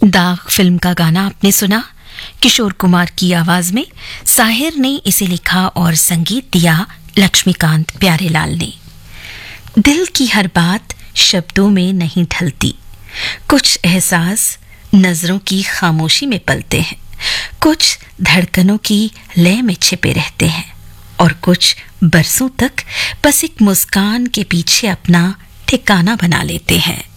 दाग फिल्म का गाना आपने सुना। किशोर कुमार की आवाज में साहिर ने इसे लिखा और संगीत दिया लक्ष्मीकांत प्यारेलाल ने। दिल की हर बात शब्दों में नहीं ढलती, कुछ एहसास नजरों की खामोशी में पलते हैं, कुछ धड़कनों की लय में छिपे रहते हैं और कुछ बरसों तक बस एक मुस्कान के पीछे अपना ठिकाना बना लेते हैं।